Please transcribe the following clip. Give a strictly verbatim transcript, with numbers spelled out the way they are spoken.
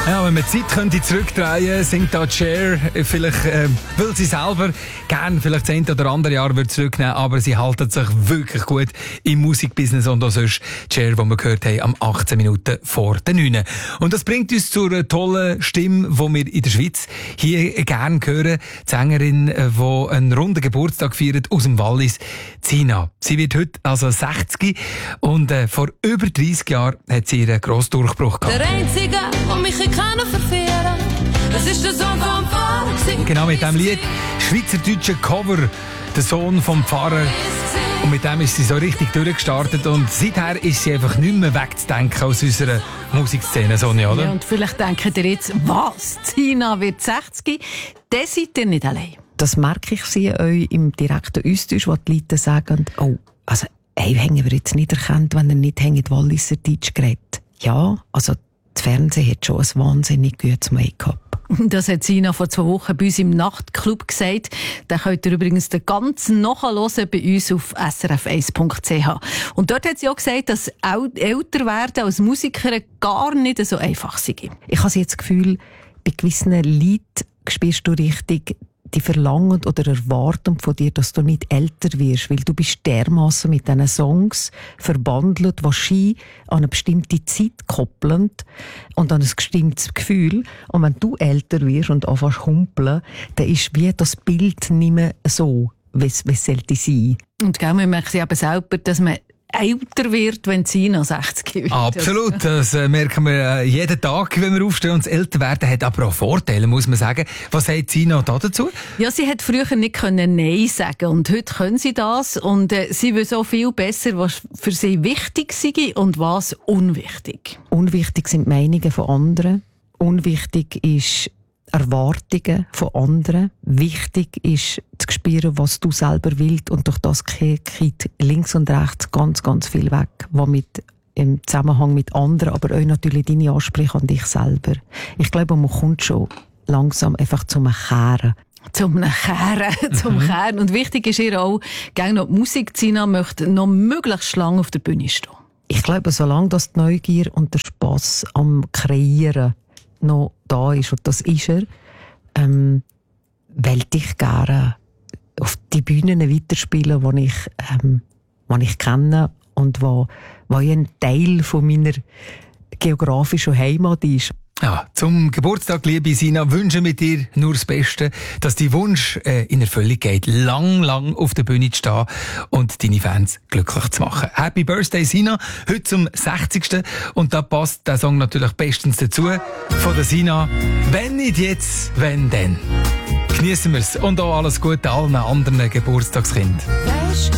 Ja, wenn man die Zeit könnte zurückdrehen, singt da Cher, vielleicht äh, will sie selber gerne vielleicht das eine oder andere Jahr würde zurücknehmen, aber sie halten sich wirklich gut im Musikbusiness und auch sonst Cher, die wir gehört haben, am achtzehn Minuten vor der neun. Und das bringt uns zu einer tollen Stimme, die wir in der Schweiz hier gerne hören. Die Sängerin, die einen runden Geburtstag feiert aus dem Wallis, Zina. Sie wird heute also sechzig und äh, vor über dreissig Jahren hat sie ihren grossen Durchbruch gehabt. Der Einzige, der mich kann verführen, das ist der Sohn vom Pfarrer. Genau, mit diesem Lied, schweizerdeutsche Cover, der Sohn vom Pfarrer. Und mit dem ist sie so richtig durchgestartet und seither ist sie einfach nicht mehr wegzudenken aus unserer Musikszene, Sonja, oder? Ja, und vielleicht denkt ihr jetzt, was, Zina wird sechzig? Dann seid ihr nicht allein. Das merke ich sie euch im direkten Austausch, wo die Leute sagen, oh, also, ey, hängen wir jetzt nicht erkannt, wenn er nicht hängt, Walliser Deutsch geredet. Ja, also, das Fernsehen hat schon ein wahnsinnig gutes Make-up. Das hat Zina vor zwei Wochen bei uns im Nachtclub gesagt. Den könnt ihr übrigens den ganzen nachhören bei uns auf s r f eins punkt c h. Und dort hat sie auch gesagt, dass älter werden als Musikerin gar nicht so einfach sei. Ich habe jetzt das Gefühl, bei gewissen Liedern spürst du richtig, die verlangen oder erwarten von dir, dass du nicht älter wirst, weil du bist dermassen mit diesen Songs verbandelt, die Ski an eine bestimmte Zeit koppeln und an ein bestimmtes Gefühl. Und wenn du älter wirst und anfängst zu humpeln, dann ist wie das Bild nicht mehr so, wie es sollte sein. Und gell, man merkt ja eben selber, dass man älter wird, wenn Zina sechzig wird. Absolut, das äh, merken wir äh, jeden Tag, wenn wir aufstehen und das Älterwerden hat aber auch Vorteile, muss man sagen. Was sagt Zina da dazu? Ja, sie hat früher nicht können Nein sagen und heute können sie das und äh, sie weiß auch viel besser, was für sie wichtig sei und was unwichtig. Unwichtig sind die Meinungen von anderen. Unwichtig ist Erwartungen von anderen. Wichtig ist zu spüren, was du selber willst und durch das geht links und rechts ganz, ganz viel weg, was mit im Zusammenhang mit anderen, aber auch natürlich deine Ansprüche an dich selber. Ich glaube, man kommt schon langsam einfach zum Kehren. Zum Kehren, zum mhm. Kehren. Und wichtig ist ihr auch, gegen noch die Musik, Zina möchte noch möglichst lange auf der Bühne stehen. Ich glaube, solange das die Neugier und der Spass am Kreieren noch da ist, und das ist er, ähm, wollte ich gerne auf die Bühnen weiterspielen, die ich, ähm, die ich kenne und wo, wo ein Teil von meiner geografischen Heimat ist. Ja, zum Geburtstag, liebe Zina, wünsche mit dir nur das Beste, dass dein Wunsch äh, in Erfüllung geht, lang, lang auf der Bühne zu stehen und deine Fans glücklich zu machen. Happy Birthday, Zina, heute zum sechzigsten Und da passt der Song natürlich bestens dazu, von der Zina. Wenn nicht jetzt, wenn denn. Genießen wir's und auch alles Gute allen anderen Geburtstagskindern.